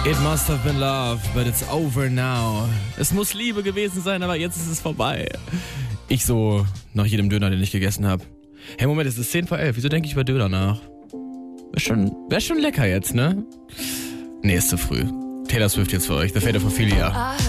It must have been love, but it's over now. Es muss Liebe gewesen sein, aber jetzt ist es vorbei. Ich so nach jedem Döner, den ich gegessen habe. Hey, Moment, es ist 10 vor 11. Wieso denke ich über Döner nach? Wär schon lecker jetzt, ne? Nee, ist zu früh. Taylor Swift jetzt für euch. The Fate of Ophelia.